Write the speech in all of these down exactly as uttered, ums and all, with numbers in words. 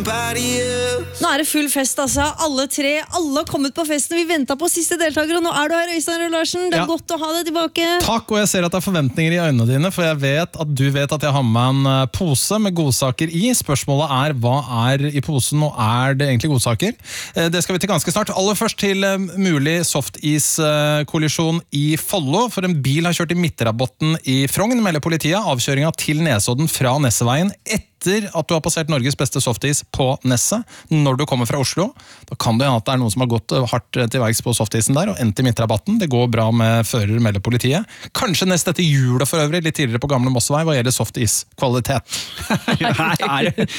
Nå er det full fest, altså. Alle tre, alle har kommet på festen. Vi ventet på siste deltaker, og nå er du her, Øystein Røe Larsen. Det er Ja. godt å ha deg tilbake. Takk, og jeg ser at det er forventninger i øynene dine, for jeg vet at du vet at jeg har med meg en eh, pose med godsaker i. Spørsmålet er, hva er i posen, og er det egentlig godsaker? Eh, Det skal vi til ganske snart. Aller først til eh, mulig softis-kollisjon i Follo, for en bil har kjørt i midtrabatten i Frogn, melder politiet. Avkjøringa til Nesodden fra Nesseveien etter at du har passert Norges beste softis på Nesset, når du kommer fra Oslo. Da kan det hende at det er noen som har gått hardt til verks på softisen der, og endt i midtrabatten. Det går bra med fører, melder politiet. Kanskje nest etter jula for øvrig, litt tidligere på Gamle Mossevei, hva gjelder softis-kvalitet. Her er det,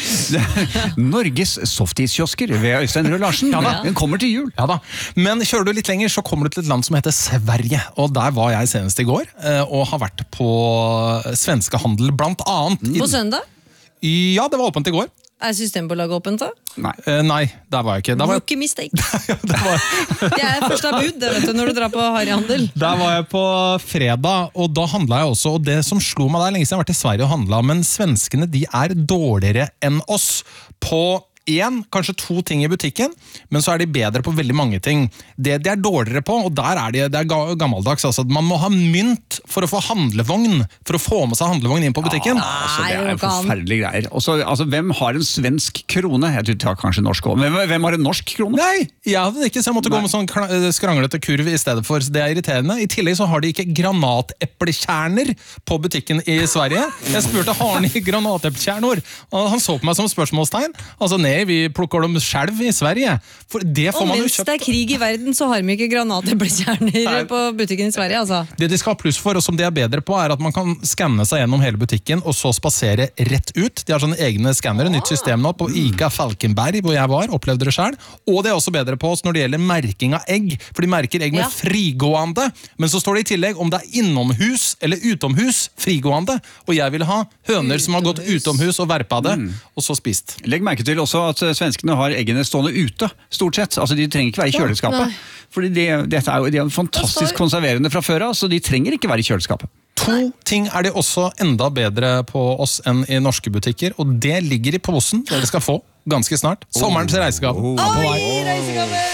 det Norges softiskiosker ved Øystein Røe Larsen. Ja da. Den kommer til jul. Ja da, men kjører du litt lenger, så kommer du til et land som heter Sverige, og der var jeg senest i går, eh, og har vært på svenskehandel, blant annet. På søndag? Ja, det var åpent i går. Er Systembolaget åpent da? Nei. Eh, nei, der var jeg ikke. Der var jeg, Rookie mistake. der var, Det er første av bud, det vet du, når du drar på Harryhandel. der var jeg på fredag, og da handlet jeg også, og det som slo meg der, lenge siden jeg har vært i Sverige og handlet, men svenskene, de er dårligere enn oss på en, kanskje to ting i butikken, men så er de bedre på veldig mange ting. Det de er dårligere på, og der er de, det er ga- gammeldags, altså, man må ha mynt for å få handlevogn, for å få med seg handlevogn inn på butikken. Ja, altså, det Nei, er jo det går an. forferdelige greier. Og så, altså, hvem har en svensk krone? Jeg tror de har kanskje norsk også. Men hvem har en norsk krone? Nei, jeg hadde det ikke, så jeg måtte Nei. gå med sånn kla- skranglete kurv i stedet for. Det er irriterende. I tillegg så har de ikke granateplekjerner på butikken i Sverige. Jeg spurte, har de granateplekjerner? Og han så på meg som spørsmålstegn. Altså, nei, vi plukker dem selv i Sverige. For det får Og man jo mens kjøpt. det er krig i verden, så har de ikke granateplekjerner på butikken i Sverige, altså. Det de skal ha pluss for, og som de er bedre på, er at man kan skanne seg gjennom hele butikken, og så spasere rett ut. De har sånne egne skannere, nytt system nå, på ICA Falkenberg, hvor jeg var, opplevde det selv. Og det er også bedre på oss når det gjelder merking av egg, for de merker egg med Ja. frigående, men så står det i tillegg om det er innomhus eller utomhus frigående, og jeg vil ha høner som har gått utomhus og verpa det, og så spist. Legg merke til også at eh, svenskene har eggene stående ute, stort sett. Altså, de trenger ikke være i kjøleskapet. nei. Fordi de, dette er jo, de er jo fantastisk står- konserverende fra før av, så de trenger ikke være i kjøleskapet. To ting er de også enda bedre på oss enn i norske butikker, og det ligger i posen dere skal få ganske snart. Sommerens reisegave. Oi, reisegave!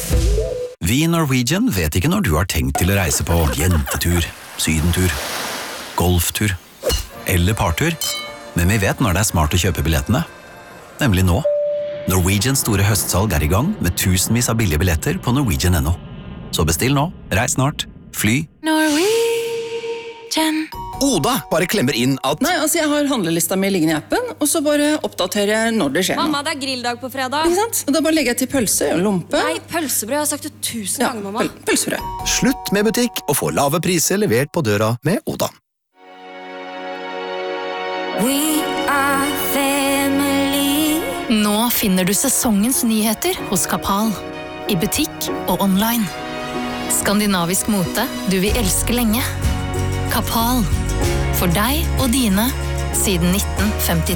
Vi i Norwegian vet ikke når du har tenkt til å reise på jentetur, sydentur, golftur eller partur, men vi vet når det er smart å kjøpe billettene. Nemlig nå. Norwegians store høstsalg er i gang med tusenvis av billige billetter på norwegian punktum no. Så bestill nå, reis snart, fly. Norwegian. Oda bare klemmer inn at Nei, altså jeg har handlelista mi liggende i appen, og så bare oppdaterer jeg når det skjer Mamma, noe. det er grilldag på fredag. Ikke sant? Og da bare legger jeg til pølse og lompe. Nei, pølsebrød. Jeg har sagt det tusen Ja, ganger, mamma. pøl pølsebrød. slutt med butikk og få lave priser levert på døra med Oda. We are family. Nå finner du sesongens nyheter hos Kapal. I butikk og online. Skandinavisk mote du vil elske lenge. Kapal. For deg og dine siden nitten femtitre.